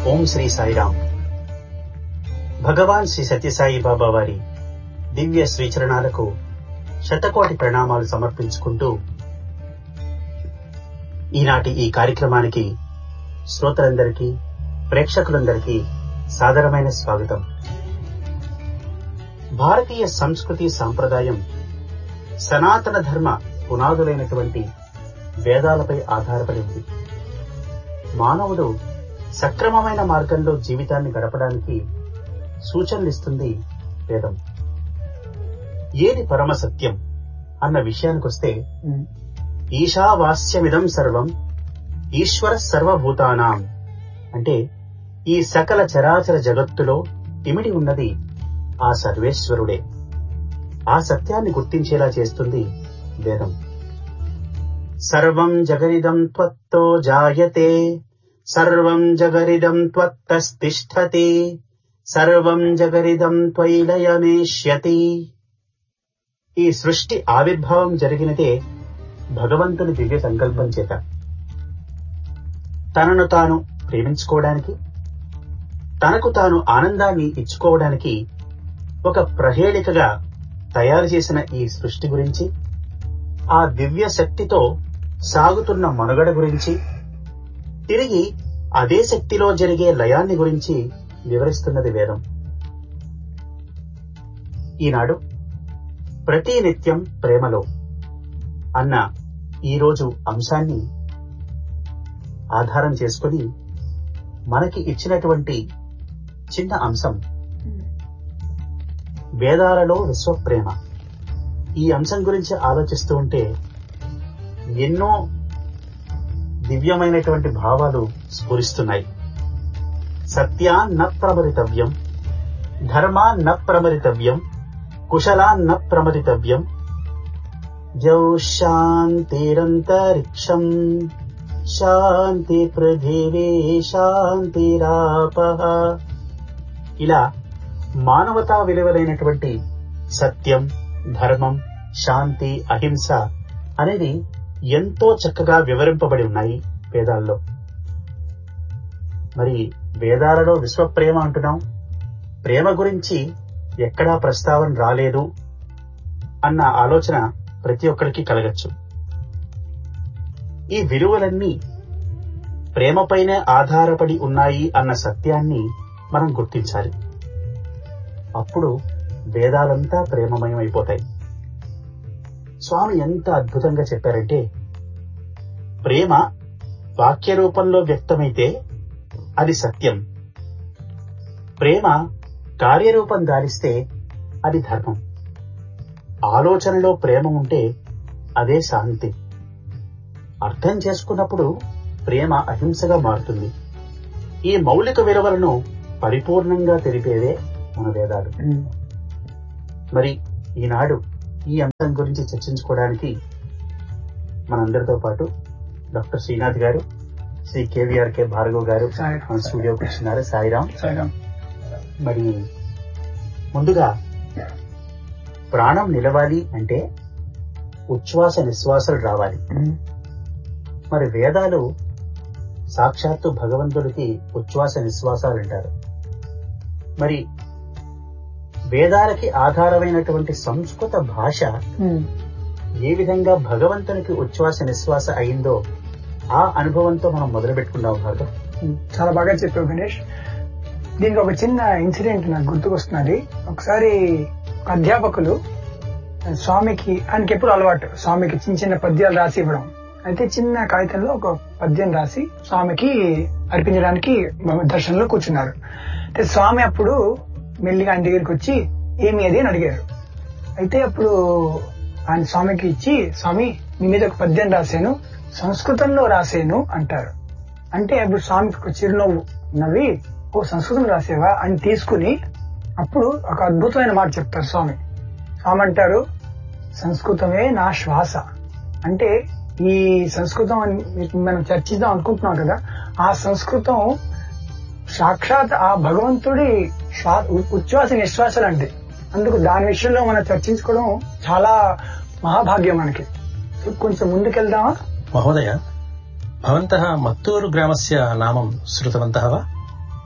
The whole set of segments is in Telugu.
ఓం శ్రీ సాయిరామ్. భగవాన్ శ్రీ సత్యసాయి బాబా వారి దివ్య శ్రీచరణాలకు శతకోటి ప్రణామాలు సమర్పించుకుంటూ ఈనాటి ఈ కార్యక్రమానికి శ్రోతలందరికీ, ప్రేక్షకులందరికీ సాదరమైన స్వాగతం. భారతీయ సంస్కృతి సాంప్రదాయం సనాతన ధర్మ పునాదులైనటువంటి వేదాలపై ఆధారపడి ఉంది. మానవుడు సక్రమమైన మార్గంలో జీవితాన్ని గడపడానికి సూచనలిస్తుంది వేదం. ఏది పరమ సత్యం అన్న విషయానికొస్తే, ఈశావాస్యమిదం సర్వం ఈశ్వర సర్వభూతానాం అంటే ఈ సకల చరాచర జగత్తులో ఇమిడి ఉన్నది ఆ సర్వేశ్వరుడే. ఆ సత్యాన్ని గుర్తించేలా చేస్తుంది వేదం. సర్వం జగరిదం త్వత్తో జాయతే, సర్వం జగరిదం త్వత్తస్థిష్ఠతి, సర్వం జగరిదం త్వయిలయమేష్యతి. ఈ సృష్టి ఆవిర్భావం జరిగినదే భగవంతుని దివ్య సంకల్పం చేత. తనను తాను ప్రేమించుకోవడానికి, తనకు తాను ఆనందాన్ని ఇచ్చుకోవడానికి ఒక ప్రహేళికగా తయారు చేసిన ఈ సృష్టి గురించి, ఆ దివ్య శక్తితో సాగుతున్న మనుగడ గురించి, తిరిగి అదే శక్తిలో జరిగే లయాన్ని గురించి వివరిస్తున్నది వేదం. ఈనాడు ప్రతి నిత్యం ప్రేమలో అన్న ఈరోజు అంశాన్ని ఆధారం చేసుకుని మనకి ఇచ్చినటువంటి చిన్న అంశం వేదాలలో విశ్వప్రేమ. ఈ అంశం గురించి ఆలోచిస్తూ ఉంటే ఎన్నో దివ్యమైనటువంటి భావాలు స్ఫురిస్తున్నాయి. సత్యాన్న ప్రమరితవ్యం, ధర్మాన్న ప్రమరితవ్యం, కుశలాన్న ప్రమరితవ్యం, జౌ శాంతిరంతరిక్షం శాంతి పృథివీ శాంతిరాపః. ఇలా మానవతా విలువలైనటువంటి సత్యం, ధర్మం, శాంతి, అహింస అనేది ఎంతో చక్కగా వివరింపబడి ఉన్నాయి వేదాల్లో. మరి వేదాలలో విశ్వప్రేమ అంటున్నాం, ప్రేమ గురించి ఎక్కడా ప్రస్తావన రాలేదు అన్న ఆలోచన ప్రతి ఒక్కరికి కలగచ్చు. ఈ విలువలన్నీ ప్రేమపైనే ఆధారపడి ఉన్నాయి అన్న సత్యాన్ని మనం గుర్తించాలి. అప్పుడు వేదాలంతా ప్రేమమయం అయిపోతాయి. స్వామి ఎంత అద్భుతంగా చెప్పారంటే, ప్రేమ వాక్య రూపంలో వ్యక్తమైతే అది సత్యం, ప్రేమ కార్యరూపం దాలిస్తే అది ధర్మం, ఆలోచనలో ప్రేమ ఉంటే అదే శాంతి. అర్థం చేసుకున్నప్పుడు ప్రేమ అహింసగా మారుతుంది. ఈ మౌలిక విలువలను పరిపూర్ణంగా తెలిపేదే మన వేదాలు. మరి ఈనాడు ఈ అంశం గురించి చర్చించుకోవడానికి మనందరితో పాటు డాక్టర్ శ్రీనాథ్ గారు, శ్రీ కేవీఆర్కే భార్గవ్ గారు మన స్టూడియోకి వచ్చినారు. సాయిరామ్. మరి ముందుగా ప్రాణం నిలవాలి అంటే ఉచ్ఛ్వాస నిశ్వాసాలు రావాలి. మరి వేదాలు సాక్షాత్తు భగవంతుడికి ఉచ్ఛ్వాస నిశ్వాసాలు అంటారు. మరి వేదాలకి ఆధారమైనటువంటి సంస్కృత భాష ఏ విధంగా భగవంతునికి ఉచ్ఛ్వాస నిశ్వాస అయిందో ఆ అనుభవంతో మనం మొదలు పెట్టుకున్నాం. భార్గవ్, చాలా బాగా చెప్పావు గణేష్. దీనికి ఒక చిన్న ఇన్సిడెంట్ నాకు గుర్తుకొస్తున్నది. ఒకసారి అధ్యాపకులు స్వామికి, ఆయనకి ఎప్పుడు అలవాటు స్వామికి చిన్న చిన్న పద్యాలు రాసి ఇవ్వడం. అయితే చిన్న కాగితంలో ఒక పద్యం రాసి స్వామికి అర్పించడానికి దర్శనంలో కూర్చున్నారు. అయితే స్వామి అప్పుడు మెల్లిగా ఆయన దగ్గరికి వచ్చి ఏమి అది అని అడిగారు. అయితే అప్పుడు ఆయన స్వామికి ఇచ్చి, స్వామి మీ మీద ఒక పద్యం రాశాను, సంస్కృతంలో రాశాను అంటారు. అంటే అప్పుడు స్వామికి ఒక చిరునవ్వు నవ్వి, ఓ సంస్కృతం రాసేవా అని తీసుకుని అప్పుడు ఒక అద్భుతమైన మాట చెప్తారు స్వామి. స్వామి అంటారు, సంస్కృతమే నా శ్వాస. అంటే ఈ సంస్కృతం మనం చర్చిద్దాం అనుకుంటున్నాం కదా, ఆ సంస్కృతం సాక్షాత్ ఆ భగవంతుడి ఉచ్ఛ్వాస నిశ్వాసాలు అంటే. అందుకు దాని విషయంలో మనం చర్చించుకోవడం చాలా మహాభాగ్యం మనకి. కొంచెం ముందుకెళ్దామా? మహోదయ, భవంతః మత్తూరు గ్రామస్య నామం శృతవంతః వా?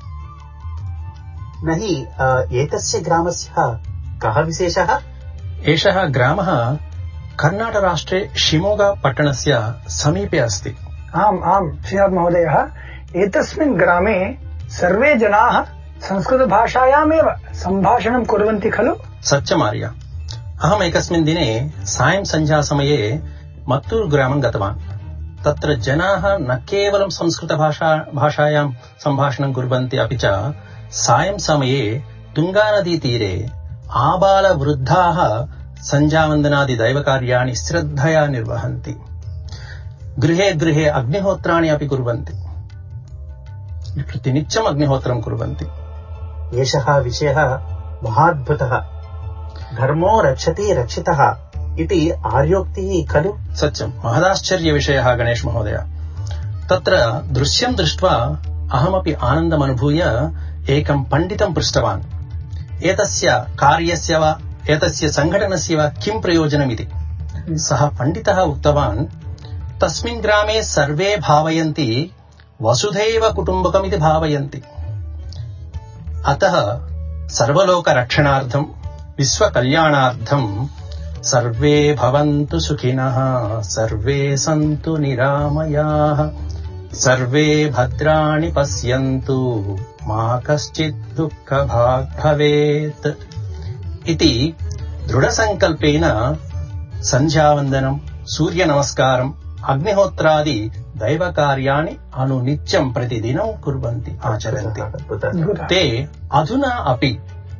నహి ఏతస్య గ్రామస్య కః విశేషः? एषः ग्रामः कर्णाटकराष्ट्रे शिमोगा पट्टणस्य समीपे अस्ति. आम् आम् श्रीनाथ महोदयः, एतस्मिन् ग्रामे सर्वे जनाः संस्कृतभाषायामेव सम्भाषणं कुर्वन्ति खलु? सत्यमार्य. अहम् एकस्मिन् दिने सायं सन्ध्यासमये मत्तूरु ग्रामं गतवान्. तत्र जनाः न केवलं संस्कृतभाषायां सम्भाषणं कुर्वन्ति, अपि च सायं समये तुङ्गानदीतीरे आबालवृद्धाः सञ्ध्यावन्दनादि दैवकार्याणि श्रद्धया निर्वहन्ति. गृहे गृहे अग्निहोत्राणि अपि कुर्वन्ति. प्रतिनित्यम् अग्निहोत्रं कुर्वन्ति. एषः विषयः महाद्भुतः. धर्मो रक्षति रक्षितः इति आर्योक्तिः खलु? सत्यम्. महदाश्चर्यविषयः गणेश महोदय. तत्र दृश्यं दृष्ट्वा अहमपि आनन्दमनुभूय एकं पण्डितं पृष्टवान्. एतस्य कार्यस्य वा एतस्य सङ्घटनस्य वा किं प्रयोजनमिति. सः पण्डितः उक्तवान्, तस्मिन् ग्रामे सर्वे भावयन्ति वसुधैव कुटुम्बकमिति भावयन्ति. अतः सर्वलोकरक्षणार्थं विश्वकल्याणार्थं सर्वे भवन्तु सुखिनः, सर्वे सन्तु निरामयाः, सर्वे भद्राणि पश्यन्तु, मा कश्चित् दुःखभाग् भवेत् इति दृढसङ्कल्पेन सन्ध्यावन्दनं, सूर्यनमस्कारम्, अग्निहोत्रादि दैवकार्याणि अनुनित्यं प्रतिदिनं कुर्वन्ति, आचरन्ति. ते अधुना अपि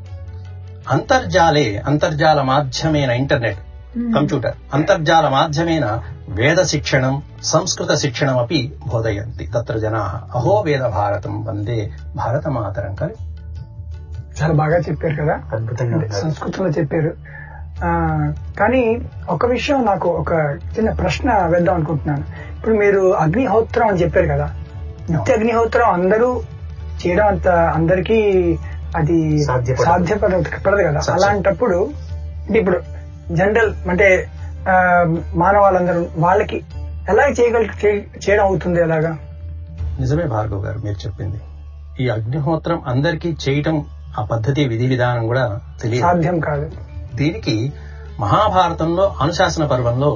अन्तर्जालमाध्यमेन, इंटरनेट्, कंप्यूटर् अन्तर्जालमाध्यमेन वेदशिक्षणं, संस्कृतशिक्षणमपि बोधयन्ति तत्र जनाः. अहो वेदभारतं वन्दे భారతమాతరం ఖలు. చాలా బాగా చెప్పారు కదా, అద్భుతంగా సంస్కృతంలో చెప్పారు. కానీ ఒక విషయం, నాకు ఒక చిన్న ప్రశ్న వేద్దాం అనుకుంటున్నాను. ఇప్పుడు మీరు అగ్నిహోత్రం అని చెప్పారు కదా, నిత్య అగ్నిహోత్రం అందరూ చేయడం అంత అందరికీ అది సాధ్యపడదు కదా. అలాంటప్పుడు ఇప్పుడు జనరల్ అంటే మానవాళ్ళందరూ వాళ్ళకి ఎలా చేయడం అవుతుంది? ఎలాగా? నిజమే భార్గవ్ గారు మీరు చెప్పింది. ఈ అగ్నిహోత్రం అందరికీ చేయటం, ఆ పద్ధతి విధి విధానం కూడా తెలియదు, సాధ్యం కాదు. దీనికి మహాభారతంలో అనుశాసన పర్వంలో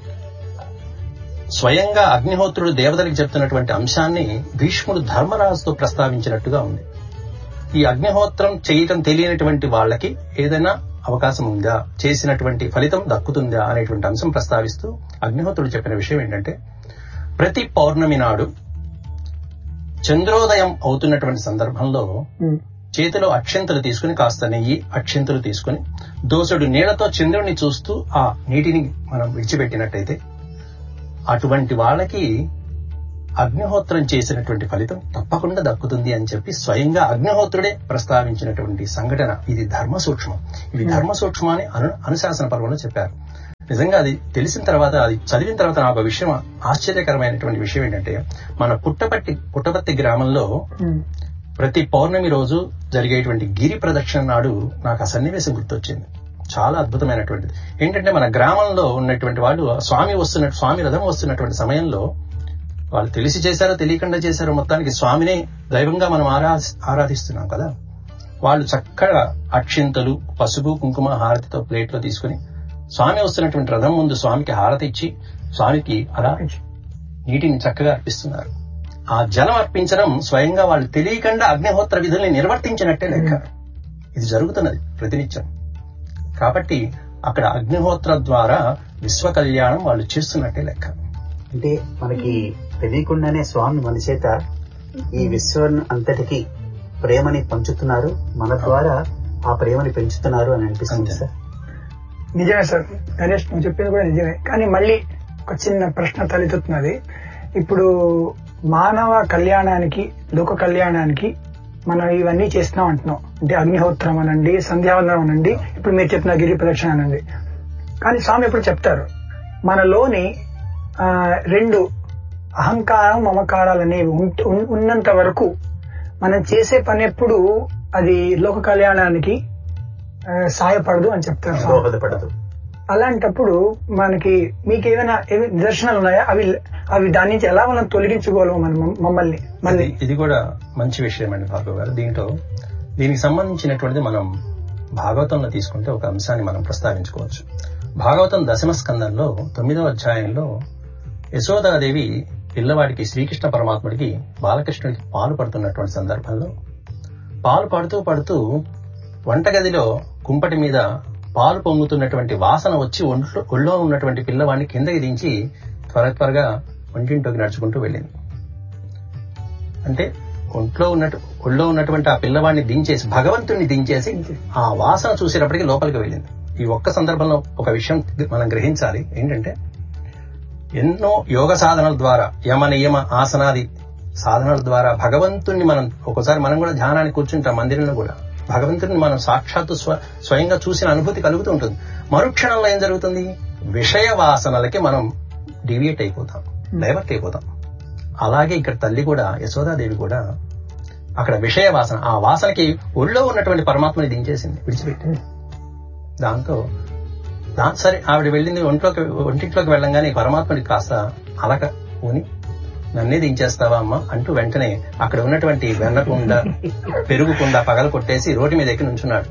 స్వయంగా అగ్నిహోత్రుడు దేవతలకు చెప్తున్నటువంటి అంశాన్ని భీష్ముడు ధర్మరాజుతో ప్రస్తావించినట్టుగా ఉంది. ఈ అగ్నిహోత్రం చేయటం తెలియనటువంటి వాళ్ళకి ఏదైనా అవకాశం ఉందా, చేసినటువంటి ఫలితం దక్కుతుందా అనేటువంటి అంశం ప్రస్తావిస్తూ అగ్నిహోత్రుడు చెప్పిన విషయం ఏంటంటే, ప్రతి పౌర్ణమి నాడు చంద్రోదయం అవుతున్నటువంటి సందర్భంలో చేతిలో అక్షింతలు తీసుకుని, కాస్త నెయ్యి అక్షింతలు తీసుకుని, దోసెడు నీళ్లతో చంద్రుడిని చూస్తూ ఆ నీటిని మనం విడిచిపెట్టినట్టయితే అటువంటి వాళ్ళకి అగ్నిహోత్రం చేసినటువంటి ఫలితం తప్పకుండా దక్కుతుంది అని చెప్పి స్వయంగా అగ్నిహోత్రుడే ప్రస్తావించినటువంటి సంఘటన. ఇది ధర్మ సూక్ష్మం. ఇవి ధర్మ సూక్ష్మాన్ని అనుశాసన పర్వంలో చెప్పారు. నిజంగా అది తెలిసిన తర్వాత, అది చదివిన తర్వాత నాకు ఒక విషయం, ఆశ్చర్యకరమైనటువంటి విషయం ఏంటంటే, మన పుట్టపర్తి గ్రామంలో ప్రతి పౌర్ణమి రోజు జరిగేటువంటి గిరి ప్రదక్షిణ నాడు నాకు ఆ సన్నివేశం గుర్తొచ్చింది. చాలా అద్భుతమైనటువంటిది. ఏంటంటే, మన గ్రామంలో ఉన్నటువంటి వాళ్ళు స్వామి రథం వస్తున్నటువంటి సమయంలో వాళ్ళు తెలిసి చేశారో తెలియకుండా చేశారో, మొత్తానికి స్వామినే దైవంగా మనం ఆరాధిస్తున్నాం కదా. వాళ్ళు చక్కగా అక్షింతలు, పసుపు, కుంకుమ, హారతితో ప్లేట్లో తీసుకుని స్వామి వస్తున్నటువంటి రథం ముందు స్వామికి హారతి ఇచ్చి స్వామికి అలా నీటిని చక్కగా అర్పిస్తున్నారు. ఆ జలం అర్పించడం స్వయంగా వాళ్ళు తెలియకుండా అగ్నిహోత్ర విధుల్ని నిర్వర్తించినట్టే లెక్క. ఇది జరుగుతున్నది ప్రతినిత్యం. కాబట్టి అక్కడ అగ్నిహోత్ర ద్వారా విశ్వ కళ్యాణం వాళ్ళు చేస్తున్నట్టే లెక్క. అంటే మనకి తెలియకుండానే స్వామి మన చేత ఈ విశ్వం అంతటికి ప్రేమని పంచుతున్నారు, మన ద్వారా ఆ ప్రేమని పెంచుతున్నారు అని అనిపిస్తుంది సార్. నిజమే సార్ గణేష్, నువ్వు చెప్పింది కూడా నిజమే. కానీ మళ్ళీ ఒక చిన్న ప్రశ్న తలెత్తుతున్నది. ఇప్పుడు మానవ కళ్యాణానికి, లోక కళ్యాణానికి మనం ఇవన్నీ చేస్తున్నాం అంటున్నాం. అంటే అగ్నిహోత్రం అనండి, సంధ్యావందనం అనండి, ఇప్పుడు మీరు చెప్పిన గిరి ప్రదక్షిణ అనండి. కానీ స్వామి ఎప్పుడు చెప్తారు, మనలోని రెండు అహంకారం, మమకారాలు అనేవి ఉన్నంత వరకు మనం చేసే పని ఎప్పుడు అది లోక కళ్యాణానికి సాయపడదు అని చెప్తారు. దోహదపడదు. అలాంటప్పుడు మీకు ఏమైనా నిదర్శనాలు ఉన్నాయా? అవి దాని నుంచి ఎలా మనం తొలగించుకోగలం మమ్మల్ని? ఇది కూడా మంచి విషయం అండి భార్గవ్ గారు. దీంట్లో దీనికి సంబంధించినటువంటిది మనం భాగవతంలో తీసుకుంటే ఒక అంశాన్ని మనం ప్రస్తావించుకోవచ్చు. భాగవతం 10వ స్కందంలో 9వ అధ్యాయంలో యశోదాదేవి పిల్లవాడికి శ్రీకృష్ణ పరమాత్ముడికి బాలకృష్ణుడికి పాలు పడుతున్నటువంటి సందర్భంలో పాలు పడుతూ వంటగదిలో కుంపటి మీద పాలు పొంగుతున్నటువంటి వాసన వచ్చి ఒళ్ళో ఉన్నటువంటి పిల్లవాడిని కిందకి దించి త్వరగా వంటింట్లోకి నడుచుకుంటూ వెళ్ళింది. అంటే ఒళ్ళో ఉన్నటువంటి ఆ పిల్లవాడిని దించేసి భగవంతుడిని దించేసి ఆ వాసన చూసేటప్పటికి లోపలికి వెళ్ళింది. ఈ ఒక్క సందర్భంలో ఒక విషయం మనం గ్రహించాలి. ఏంటంటే ఎన్నో యోగ సాధనల ద్వారా యమ నియమ ఆసనాది సాధనల ద్వారా భగవంతుణ్ణి మనం కూడా ధ్యానానికి కూర్చుంటాం మందిరంలో కూడా భగవంతుడిని మనం సాక్షాత్తు స్వయంగా చూసిన అనుభూతి కలుగుతూ ఉంటుంది. మరుక్షణంలో ఏం జరుగుతుంది? విషయ వాసనలకి మనం డీవియేట్ అయిపోతాం, డైవర్ట్ అయిపోతాం. అలాగే ఇక్కడ తల్లి కూడా యశోదాదేవి కూడా అక్కడ విషయ వాసన, ఆ వాసనకి ఒళ్ళో ఉన్నటువంటి పరమాత్మని దించేసింది, విడిచిపెట్టింది. దాంతో సరే ఆవిడ వెళ్ళింది ఒంటింట్లోకి వెళ్ళంగానే పరమాత్ముడికి కాస్త అలక ఊని నన్నే దించేస్తావా అమ్మ అంటూ వెంటనే అక్కడ ఉన్నటువంటి వెన్నకుండ పెరుగుకుండా పగల కొట్టేసి రోడ్డు మీద ఎక్కి నుంచున్నాడు.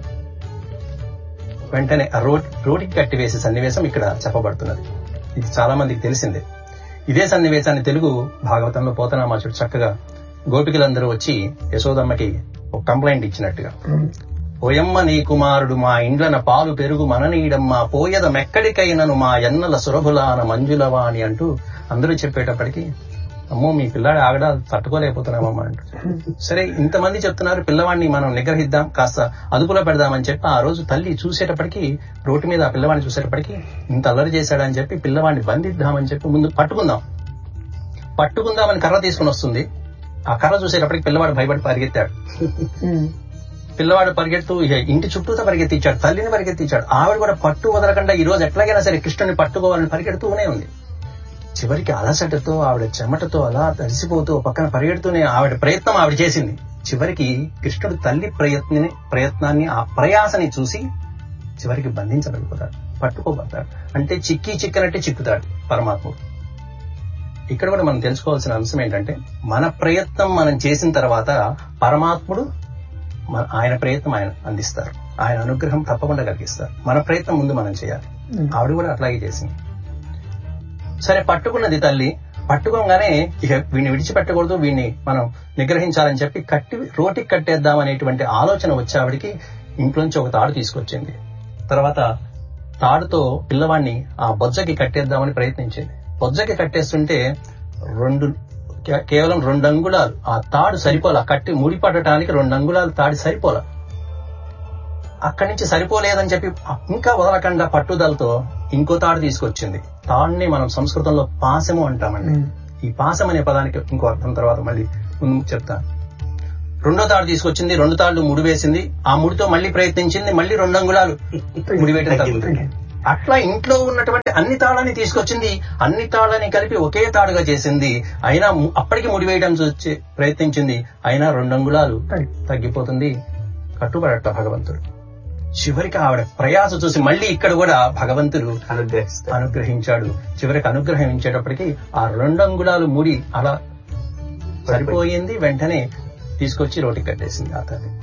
వెంటనే ఆ రోడ్డుకి కట్టివేసే సన్నివేశం ఇక్కడ చెప్పబడుతున్నది. ఇది చాలా మందికి తెలిసిందే. ఇదే సన్నివేశాన్ని తెలుగు భాగవతంలో పోతనామాచుడు చక్కగా గోపికలందరూ వచ్చి యశోదమ్మకి ఒక కంప్లైంట్ ఇచ్చినట్టుగా, ఓయమ్మ నీ కుమారుడు మా ఇండ్లన పాలు పెరుగు మననీయడమ్మా పోయద మెక్కడికైనను మా ఎన్నల సురభులాన మంజులవాణి అంటూ అందరూ చెప్పేటప్పటికీ అమ్మో మీ పిల్లాడు ఆగడా తట్టుకోలేకపోతున్నామమ్మా అంటూ. సరే ఇంతమంది చెప్తున్నారు, పిల్లవాడిని మనం నిగ్రహిద్దాం, కాస్త అదుపులో పెడదామని చెప్పి ఆ రోజు తల్లి చూసేటప్పటికి రోడ్డు మీద ఆ పిల్లవాడిని చూసేటప్పటికి ఇంత అల్లరి చేశాడని చెప్పి పిల్లవాడిని బంధిద్దామని చెప్పి ముందు పట్టుకుందామని కర్ర తీసుకుని వస్తుంది. ఆ కర్ర చూసేటప్పటికి పిల్లవాడు భయపడి పరిగెత్తాడు. పిల్లవాడు పరిగెడుతూ ఇంటి చుట్టూతో పరిగెత్తించాడు, తల్లిని పరిగెత్తించాడు. ఆవిడ కూడా పట్టు వదలకుండా ఈ రోజు ఎట్లాగైనా సరే కృష్ణుని పట్టుకోవాలని పరిగెడుతూనే ఉంది. చివరికి అలసటతో ఆవిడ చెమటతో అలా తడిసిపోతూ పక్కన పరిగెడుతూనే ఆవిడ ప్రయత్నం ఆవిడ చేసింది. చివరికి కృష్ణుడు తల్లి ప్రయత్నాన్ని ఆ ప్రయాసని చూసి చివరికి బంధించబడిపోతాడు, పట్టుకోబడతాడు. అంటే చిక్కనట్టే చిక్కుతాడు పరమాత్ముడు. ఇక్కడ కూడా మనం తెలుసుకోవాల్సిన అంశం ఏంటంటే మన ప్రయత్నం మనం చేసిన తర్వాత పరమాత్ముడు ఆయన ప్రయత్నం ఆయన అందిస్తారు, ఆయన అనుగ్రహం తప్పకుండా కలిగిస్తారు. మన ప్రయత్నం ముందు మనం చేయాలి. ఆవిడ కూడా అట్లాగే చేసింది. సరే పట్టుకున్నది తల్లి. పట్టుకోగానే ఇక వీడిని విడిచిపెట్టకూడదు, వీడిని మనం నిగ్రహించాలని చెప్పి రోటికి కట్టేద్దాం అనేటువంటి ఆలోచన వచ్చి ఆవిడికి ఇంట్లోంచి ఒక తాడు తీసుకొచ్చింది. తర్వాత తాడుతో పిల్లవాడిని ఆ బొజ్జకి కట్టేద్దామని ప్రయత్నించింది. బొజ్జకి కట్టేస్తుంటే కేవలం 2 అంగుళాలు ఆ తాడు సరిపోలా, కట్టి ముడిపడటానికి 2 అంగుళాలు తాడు సరిపోలా. అక్కడి నుంచి సరిపోలేదని చెప్పి ఇంకా వదలకుండా పట్టుదలతో ఇంకో తాడు తీసుకొచ్చింది. తాడుని మనం సంస్కృతంలో పాశము అంటామండి. ఈ పాశం అనే పదానికి ఇంకో అర్థం తర్వాత మళ్ళీ ముందు చెప్తాను. 2వ తాడు తీసుకొచ్చింది, 2 తాళ్లు ముడివేసింది. ఆ ముడితో మళ్ళీ ప్రయత్నించింది, మళ్ళీ 2 అంగుళాలు ముడివేయడం తగ్గుతుంది. అట్లా ఇంట్లో ఉన్నటువంటి అన్ని తాళ్ళని తీసుకొచ్చింది, అన్ని తాళ్ళని కలిపి ఒకే తాడుగా చేసింది. అయినా అప్పటికి ముడివేయడం ప్రయత్నించింది, అయినా 2 అంగుళాలు తగ్గిపోతుంది. కట్టుబడట భగవంతుడు. చివరికి ఆవిడ ప్రయాస చూసి మళ్ళీ ఇక్కడ కూడా భగవంతుడు అనుగ్రహించాడు. చివరికి అనుగ్రహించేటప్పటికి ఆ 2 అంగుళాలు ముడి అలా సరిపోయింది. వెంటనే తీసుకొచ్చి రోటికి కట్టేసింది ఆ తల్లి.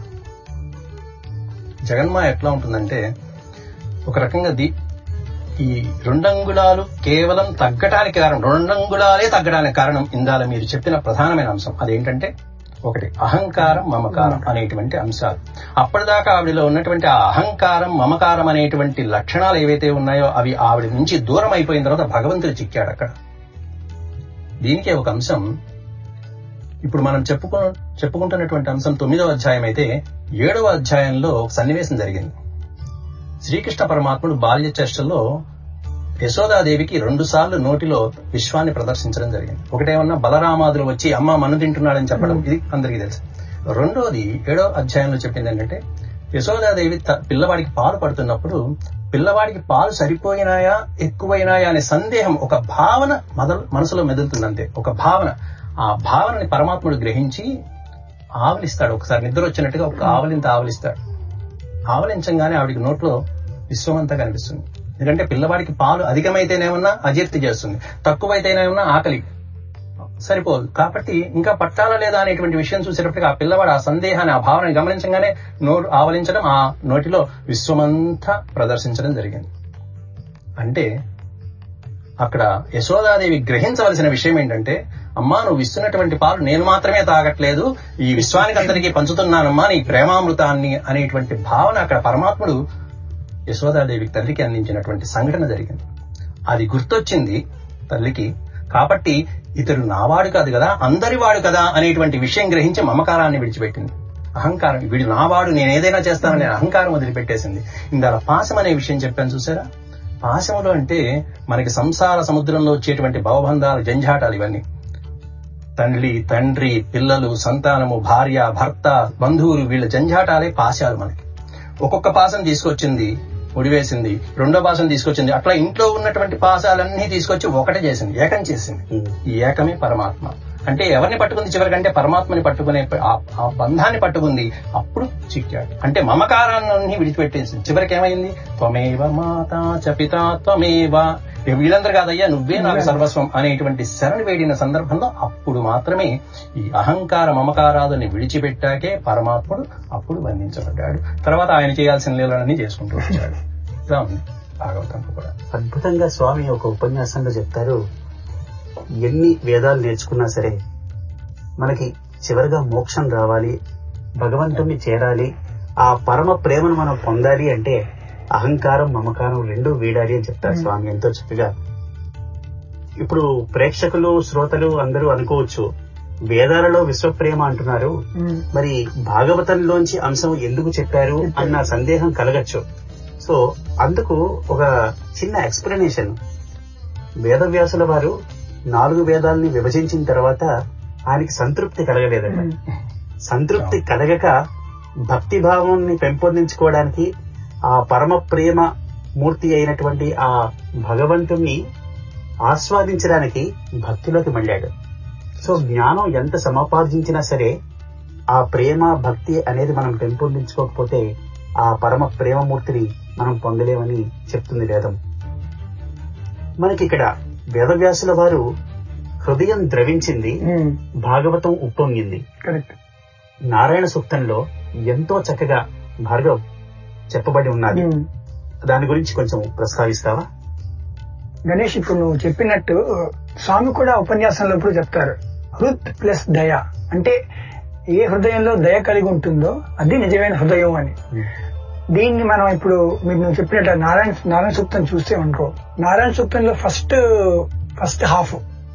జగన్మాయ ఎట్లా ఉంటుందంటే ఒక రకంగా ఈ 2 అంగుళాలు కేవలం తగ్గటానికి కారణం, 2 అంగుళాలే తగ్గడానికి కారణం ఇందాల మీరు చెప్పిన ప్రధానమైన అంశం. అదేంటంటే ఒకటి అహంకారం, మమకారం అనేటువంటి అంశాలు. అప్పటిదాకా ఆవిడలో ఉన్నటువంటి ఆ అహంకారం, మమకారం అనేటువంటి లక్షణాలు ఏవైతే ఉన్నాయో అవి ఆవిడ నుంచి దూరం అయిపోయిన తర్వాత భగవంతుడు చిక్కాడు అక్కడ. దీనికే ఒక అంశం ఇప్పుడు మనం చెప్పుకుంటున్నటువంటి అంశం 9వ అధ్యాయం అయితే 7వ అధ్యాయంలో ఒక సన్నివేశం జరిగింది. శ్రీకృష్ణ పరమాత్ముడు బాల్య చేష్టల్లో యశోదాదేవికి 2 సార్లు నోటిలో విశ్వాన్ని ప్రదర్శించడం జరిగింది. ఒకటేమన్నా బలరామాదులు వచ్చి అమ్మ మన్ను తింటున్నాడని చెప్పడం, ఇది అందరికీ తెలుసు. రెండోది 7వ అధ్యాయంలో చెప్పింది ఏంటంటే యశోదాదేవి పిల్లవాడికి పాలు పడుతున్నప్పుడు పిల్లవాడికి పాలు సరిపోయినాయా ఎక్కువైనాయా అనే సందేహం, ఒక భావన మనసులో మెదులుతుందంతే. ఒక భావన, ఆ భావనని పరమాత్ముడు గ్రహించి ఆవలిస్తాడు. ఒకసారి నిద్ర వచ్చినట్టుగా ఒక ఆవలింత ఆవలిస్తాడు. ఆవలించంగానే ఆవిడికి నోట్లో విశ్వమంతా కనిపిస్తుంది. ఎందుకంటే పిల్లవాడికి పాలు అధికమైతేనేమన్నా అజీర్తి చేస్తుంది, తక్కువైతేనేమన్నా ఆకలి సరిపోదు. కాబట్టి ఇంకా పట్టాలా లేదా అనేటువంటి విషయం చూసేటప్పటికి ఆ పిల్లవాడు ఆ సందేహాన్ని, ఆ భావనని గమనించగానే నోరు ఆవలించడం, ఆ నోటిలో విశ్వమంతా ప్రదర్శించడం జరిగింది. అంటే అక్కడ యశోదాదేవి గ్రహించవలసిన విషయం ఏంటంటే, అమ్మా నువ్వు ఇస్తున్నటువంటి పాలు నేను మాత్రమే తాగట్లేదు, ఈ విశ్వానికి అందరికీ పంచుతున్నానమ్మా నీ ప్రేమామృతాన్ని అనేటువంటి భావన అక్కడ పరమాత్ముడు యశోదాదేవి తల్లికి అందించినటువంటి సంఘటన జరిగింది. అది గుర్తొచ్చింది తల్లికి. కాబట్టి ఇతడు నావాడు కాదు కదా, అందరివాడు కదా అనేటువంటి విషయం గ్రహించి మమకారాన్ని విడిచిపెట్టింది. అహంకారం, వీడు నావాడు, నేను ఏదైనా చేస్తాననే అహంకారం వదిలిపెట్టేసింది. ఇందాల పాశం అనే విషయం చెప్పాను చూసారా. పాశములు అంటే మనకి సంసార సముద్రంలో వచ్చేటువంటి భవబంధాలు, జంఝాటాలు, ఇవన్నీ తల్లి, తండ్రి, పిల్లలు, సంతానము, భార్య, భర్త, బంధువులు, వీళ్ళ జంఝాటాలే పాశాలు. మనకి ఒక్కొక్క పాశం తీసుకొచ్చింది, ముడివేసింది, రెండో పాశం తీసుకొచ్చింది, అట్లా ఇంట్లో ఉన్నటువంటి పాశాలన్నీ తీసుకొచ్చి ఒకటే చేసింది, ఏకం చేసింది. ఈ ఏకమే పరమాత్మ. అంటే ఎవరిని పట్టుకుంది చివరికంటే పరమాత్మని పట్టుకునే ఆ బంధాన్ని పట్టుకుంది. అప్పుడు చిక్కాడు. అంటే మమకారాన్ని విడిచిపెట్టేసింది. చివరికి ఏమైంది, త్వమేవ మాతా చ పితా త్వమేవ, వీళ్ళందరూ కాదయ్యా నువ్వే నాకు సర్వస్వం అనేటువంటి శరణి వేడిన సందర్భంలో అప్పుడు మాత్రమే ఈ అహంకార మమకారాలని విడిచిపెట్టాకే పరమాత్ముడు అప్పుడు బంధించబడ్డాడు. తర్వాత ఆయన చేయాల్సిన లీలలన్నీ చేసుకుంటూ వచ్చాడు. ఇలా ఉంది భాగవతంలో కూడా. అద్భుతంగా స్వామి ఒక ఉపన్యాసంలో చెప్తారు, ఎన్ని వేదాలు నేర్చుకున్నా సరే మనకి చివరిగా మోక్షం రావాలి, భగవంతుణ్ణి చేరాలి, ఆ పరమ ప్రేమను మనం పొందాలి అంటే అహంకారం మమకారం రెండూ వీడాలి అని చెప్తారు స్వామి ఎంతో చక్కగా. ఇప్పుడు ప్రేక్షకులు, శ్రోతలు అందరూ అనుకోవచ్చు, వేదాలలో విశ్వప్రేమ అంటున్నారు, మరి భాగవతంలోంచి అంశం ఎందుకు చెప్పారు అన్న సందేహం కలగచ్చు. సో అందుకు ఒక చిన్న ఎక్స్ప్లెనేషన్. వేదవ్యాసుల వారు 4 వేదాలని విభజించిన తర్వాత ఆయనకి సంతృప్తి కలగలేదట. సంతృప్తి కలగక భక్తి భావాన్ని పెంపొందించుకోవడానికి, ఆ పరమ ప్రేమ మూర్తి అయినటువంటి ఆ భగవంతుణ్ణి ఆస్వాదించడానికి భక్తిలోకి మళ్ళాడు. సో జ్ఞానం ఎంత సముపార్జించినా సరే ఆ ప్రేమ భక్తి అనేది మనం పెంపొందించుకోకపోతే ఆ పరమ ప్రేమమూర్తిని మనం పొందలేమని చెప్తుంది వేదం. మనకి ఇక్కడ వేదవ్యాసుల వారు హృదయం ద్రవించింది, భాగవతం ఉప్పొంగింది. నారాయణ సూక్తంలో ఎంతో చక్కగా భార్గవ్ చెప్పబడి ఉన్నది. దాని గురించి కొంచెం ప్రస్తావిస్తావా గణేష్? ఇప్పుడు నువ్వు చెప్పినట్టు స్వామి కూడా ఉపన్యాసంలో ఇప్పుడు చెప్తారు, హృద్ ప్లస్ దయ. అంటే ఏ హృదయంలో దయ కలిగి ఉంటుందో అది నిజమైన హృదయం అని. దీన్ని మనం ఇప్పుడు నువ్వు చెప్పినట్టు నారాయణ సూక్తం చూస్తే అనుకో, నారాయణ సూక్తంలో ఫస్ట్ హాఫ్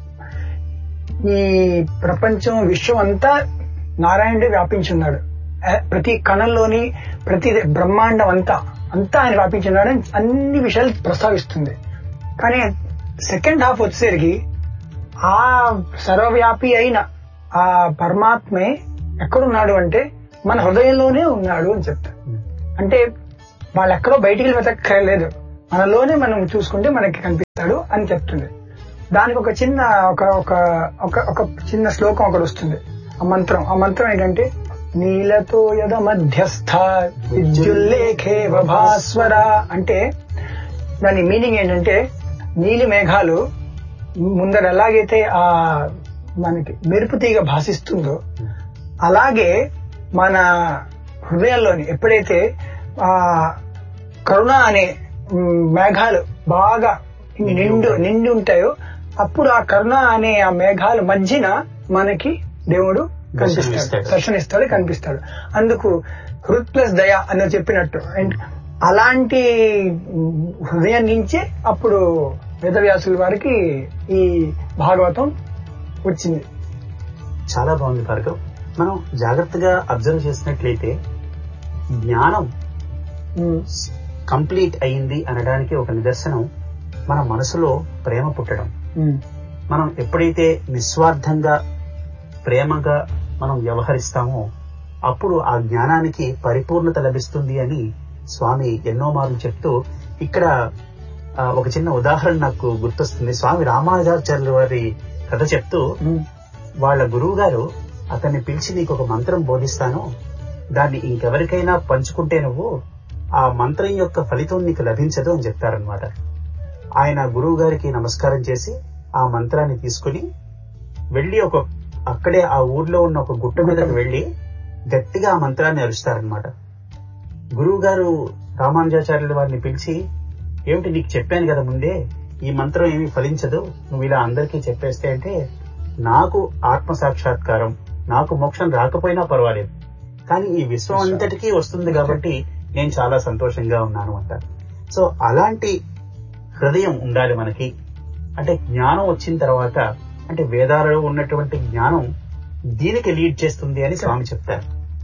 ఈ ప్రపంచం, విశ్వం అంతా నారాయణుడే వ్యాపించున్నాడు. ప్రతి కణంలోని ప్రతి బ్రహ్మాండం అంతా ఆయన వ్యాపించున్నాడు అన్ని విషయాలు ప్రస్తావిస్తుంది. కానీ సెకండ్ హాఫ్ వచ్చేసరికి ఆ సర్వవ్యాపి అయిన ఆ పరమాత్మే ఎక్కడున్నాడు అంటే మన హృదయంలోనే ఉన్నాడు అని చెప్తారు. అంటే వాళ్ళు ఎక్కడో బయటికి వెతక్కర్లేదు, మనలోనే మనం చూసుకుంటే మనకి కనిపిస్తాడు అని చెప్తుంది. దానికి ఒక చిన్న ఒక చిన్న శ్లోకం ఒకటి వస్తుంది. ఆ మంత్రం ఏంటంటే, నీలతో యద మధ్యస్థ విద్యుల్లేఖేవ భాస్వర. అంటే దాని మీనింగ్ ఏంటంటే, నీలి మేఘాలు ముందర ఎలాగైతే ఆ మనకి మెరుపు తీగ భాషిస్తుందో అలాగే మన హృదయాల్లోని ఎప్పుడైతే ఆ కరుణ అనే మేఘాలు బాగా నిండి ఉంటాయో అప్పుడు ఆ కరుణ అనే ఆ మేఘాల మధ్యన మనకి దేవుడు దర్శనిస్తాడు, కనిపిస్తాడు. అందుకు హృద్ ప్లస్ దయ అని చెప్పినట్టు అలాంటి హృదయం నుంచే అప్పుడు వేదవ్యాసుల వారికి ఈ భాగవతం వచ్చింది. చాలా బాగుంది భార్గవ్. మనం జాగ్రత్తగా అబ్జర్వ్ చేసినట్లయితే జ్ఞానం కంప్లీట్ అయింది అనడానికి ఒక నిదర్శనం మన మనసులో ప్రేమ పుట్టడం. మనం ఎప్పుడైతే నిస్వార్థంగా ప్రేమగా మనం వ్యవహరిస్తామో అప్పుడు ఆ జ్ఞానానికి పరిపూర్ణత లభిస్తుంది అని స్వామి ఎన్నో మార్లు చెప్తూ, ఇక్కడ ఒక చిన్న ఉదాహరణ నాకు గుర్తొస్తుంది. స్వామి రామానుజాచార్యుల వారి కథ చెప్తూ, వాళ్ళ గురువు గారు అతన్ని పిలిచి, నీకు ఒక మంత్రం బోధిస్తాను, దాన్ని ఇంకెవరికైనా పంచుకుంటే నువ్వు ఆ మంత్రం యొక్క ఫలితం నీకు లభించదు అని చెప్తారనమాట. ఆయన గురువు గారికి నమస్కారం చేసి ఆ మంత్రాన్ని తీసుకుని వెళ్లి అక్కడే ఆ ఊర్లో ఉన్న ఒక గుట్ట మీదకి వెళ్లి గట్టిగా ఆ మంత్రాన్ని అరుస్తారనమాట. గురువు గారు రామానుజాచార్యుల వారిని పిలిచి, ఏమిటి నీకు చెప్పాను కదా ముందే, ఈ మంత్రం ఏమీ ఫలించదు, నువ్వు ఇలా అందరికీ చెప్పేస్తే అంటే, నాకు ఆత్మ సాక్షాత్కారం, నాకు మోక్షం రాకపోయినా పర్వాలేదు, కానీ ఈ విశ్వం అంతటికీ వస్తుంది కాబట్టి నేను చాలా సంతోషంగా ఉన్నాను అంటారు. సో అలాంటి హృదయం ఉండాలి మనకి. అంటే జ్ఞానం వచ్చిన తర్వాత, అంటే వేదాలలో ఉన్నటువంటి జ్ఞానం దీనికి లీడ్ చేస్తుంది అని స్వామి చెప్తారు.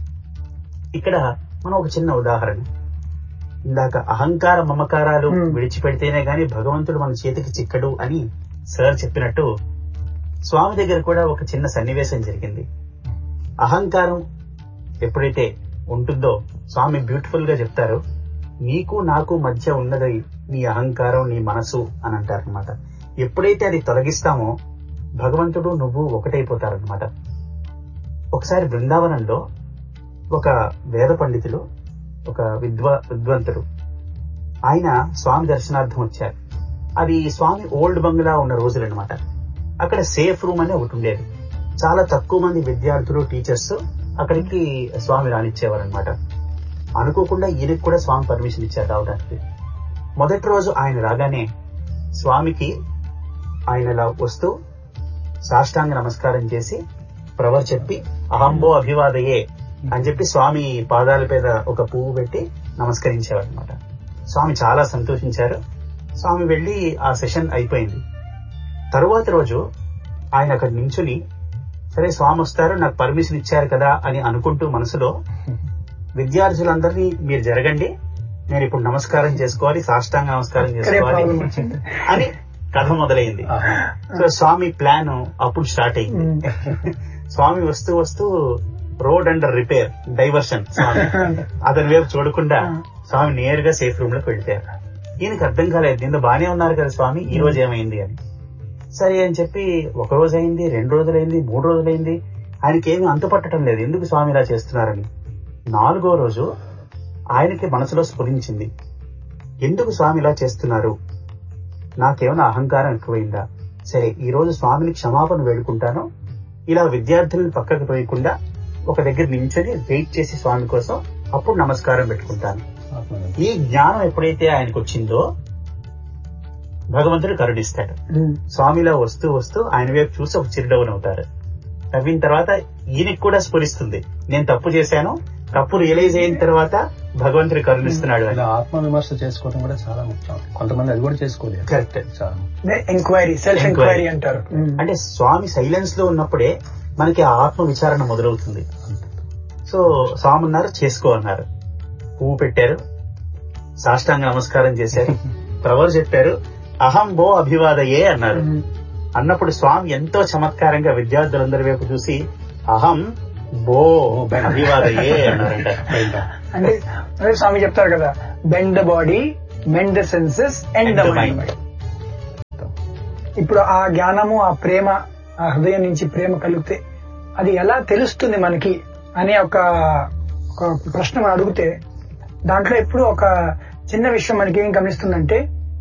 ఇక్కడ మనం ఒక చిన్న ఉదాహరణ, ఇందాక అహంకార మమకారాలు విడిచిపెడితేనే గాని భగవంతుడు మన చేతికి చిక్కడు అని సార్ చెప్పినట్టు, స్వామి దగ్గర కూడా ఒక చిన్న సన్నివేశం జరిగింది. అహంకారం ఎప్పుడైతే ఉంటుందో స్వామి బ్యూటిఫుల్ గా చెప్తారు, నీకు నాకు మధ్య ఉన్నది నీ అహంకారం, నీ మనసు అని అంటారనమాట. ఎప్పుడైతే అది తొలగిస్తామో భగవంతుడు నువ్వు ఒకటైపోతారనమాట. ఒకసారి బృందావనంలో ఒక వేద పండితులు, ఒక విద్వంతుడు, ఆయన స్వామి దర్శనార్థం వచ్చారు. అది స్వామి ఓల్డ్ బంగ్లా ఉన్న రోజులు అనమాట. అక్కడ సేఫ్ రూమ్ అని ఒకటి ఉండేది. చాలా తక్కువ మంది విద్యార్థులు, టీచర్స్ అక్కడికి స్వామి రానిచ్చేవారు అనమాట. అనుకోకుండా ఈయనకి కూడా స్వామి పర్మిషన్ ఇచ్చారు రావడానికి. మొదటి రోజు ఆయన రాగానే స్వామికి ఆయన ఇలా వస్తూ సాష్టాంగ నమస్కారం చేసి ప్రవర్ చెప్పి అహంబో అభివాదయే అని చెప్పి స్వామి పాదాల మీద ఒక పువ్వు పెట్టి నమస్కరించేవారు అనమాట. స్వామి చాలా సంతోషించారు. స్వామి వెళ్లి ఆ సెషన్ అయిపోయింది. తరువాత రోజు ఆయన అక్కడ నించుని, సరే స్వామి వస్తారు, నాకు పర్మిషన్ ఇచ్చారు కదా అని అనుకుంటూ మనసులో, విద్యార్థులందరినీ మీరు జరగండి, నేను ఇప్పుడు నమస్కారం చేసుకోవాలి, సాష్టాంగ నమస్కారం చేసుకోవాలి అని కథ మొదలైంది. సో స్వామి ప్లాన్ అప్పుడు స్టార్ట్ అయింది. స్వామి వస్తూ వస్తూ రోడ్ అండర్ రిపేర్, డైవర్షన్, స్వామి అతని వైపు చూడకుండా స్వామి నేరుగా సేఫ్ రూమ్ లోకి వెళ్తారు. ఈయనకి అర్థం కాలేదు, నిన్న బానే ఉన్నారు కదా స్వామి, ఈ రోజు ఏమైంది అని. సరే అని చెప్పి 1 రోజు అయింది, 2 రోజులైంది, 3 రోజులైంది, ఆయనకి ఏమీ అంతుపట్టడం లేదు ఎందుకు స్వామి ఇలా చేస్తున్నారని. 4వ రోజు ఆయనకి మనసులో స్ఫురించింది, ఎందుకు స్వామి ఇలా చేస్తున్నారు, నాకేమైనా అహంకారం ఎక్కువైందా, సరే ఈ రోజు స్వామిని క్షమాపణ వేడుకుంటాను, ఇలా విద్యార్థులను పక్కకు పోయకుండా ఒక దగ్గర నించొని వెయిట్ చేసి స్వామి కోసం అప్పుడు నమస్కారం పెట్టుకుంటాను. ఈ జ్ఞానం ఎప్పుడైతే ఆయనకు వచ్చిందో భగవంతుడు కరుణిస్తాడు. స్వామిలా వస్తూ వస్తూ ఆయన వైపు చూసి ఒక చిరునవ్వునవుతారు. నవ్విన తర్వాత ఈయనకి కూడా స్ఫురిస్తుంది, నేను తప్పు చేశాను, తప్పు రియలైజ్ అయిన తర్వాత భగవంతుడు కరుణిస్తున్నాడు. ఆత్మ విమర్శ చేసుకోవడం కూడా చాలా ముఖ్యం. కొంతమంది అది కూడా చేసుకోలేదు. కరెక్ట్. ఎంక్వైరీ, సెల్ఫ్ ఎంక్వైరీ అంటారు. అంటే స్వామి సైలెన్స్ లో ఉన్నప్పుడే మనకి ఆ ఆత్మ విచారణ మొదలవుతుంది. సో స్వామి ఉన్నారు, చేసుకో అన్నారు, పువ్వు పెట్టారు, సాష్టాంగ నమస్కారం చేశారు, ప్రవర్ చెప్పారు, అహం బో అభివాదయే అన్నారు. అన్నప్పుడు స్వామి ఎంతో చమత్కారంగా విద్యార్థులందరి వైపు చూసి అహం బో అభివాదయే అన్నారంట. అంటే స్వామి చెప్తారు కదా, bend the body, mend the senses, end the mind. ఇప్పుడు ఆ జ్ఞానము, ఆ ప్రేమ, ఆ హృదయం నుంచి ప్రేమ కలిగితే అది ఎలా తెలుస్తుంది మనకి అనే ఒక ప్రశ్న మనం అడిగితే, దాంట్లో ఎప్పుడు ఒక చిన్న విషయం మనకి ఏం గమనిస్తుందంటే,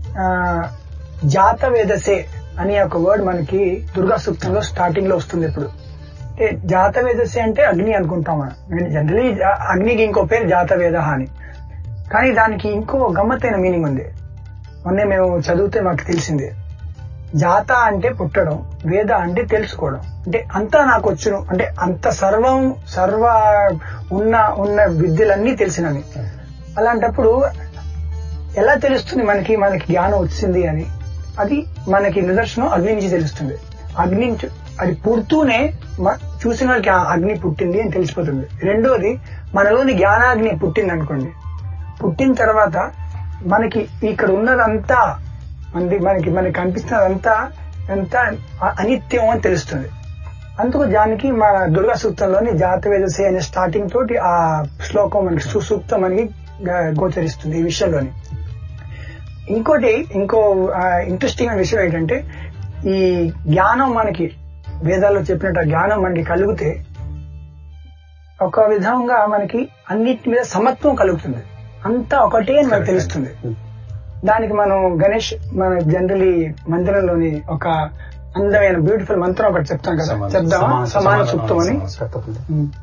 జాతవేదసే అనే ఒక వర్డ్ మనకి దుర్గా సూక్తంలో స్టార్టింగ్ లో వస్తుంది. ఇప్పుడు జాతవేదసే అంటే అగ్ని అనుకుంటాం మనం. జనరలీ అగ్నికి ఇంకో పేరు జాతవేద అని, కానీ దానికి ఇంకో గమ్మత్తైన మీనింగ్ ఉంది. మొన్నే మేము చదివితే మాకు తెలిసిందే. జాత అంటే పుట్టడం, వేద అంటే తెలుసుకోవడం. అంటే అంతా నాకు వచ్చును, అంటే అంత సర్వ ఉన్న విద్యలన్నీ తెలిసినవి. అలాంటప్పుడు ఎలా తెలుస్తుంది మనకి జ్ఞానం వచ్చింది అని? అది మనకి నిదర్శనం అగ్ని నుంచి తెలుస్తుంది. అగ్ని అది పుడుతూనే చూసిన వాళ్ళకి అగ్ని పుట్టింది అని తెలిసిపోతుంది. రెండోది, మనలోని జ్ఞానాగ్ని పుట్టింది అనుకోండి, పుట్టిన తర్వాత మనకి ఇక్కడ ఉన్నదంతా మనకి కనిపిస్తున్నదంతా ఎంత అనిత్యం అని తెలుస్తుంది. అందుకు దానికి మన దుర్గా సూక్తంలోని జాతవేదసే అనే స్టార్టింగ్ తోటి ఆ శ్లోకం మనకి సుసూక్తం మనకి గోచరిస్తుంది ఈ విషయంలోని. ఇంకో ఇంట్రెస్టింగ్ విషయం ఏంటంటే, ఈ జ్ఞానం మనకి వేదాల్లో చెప్పినట్టు జ్ఞానం మనకి కలిగితే ఒక విధంగా మనకి అన్నిటి మీద సమత్వం కలుగుతుంది. అంతా ఒకటే అని మనకు తెలుస్తుంది. దానికి మనం గణేష్, మన జనరలీ మందిరంలోని ఒక అందమైన బ్యూటిఫుల్ మంత్రం ఒకటి చెప్తాం కదా, చెప్దామా? సమాన సుప్తం అని. తప్పకుండా.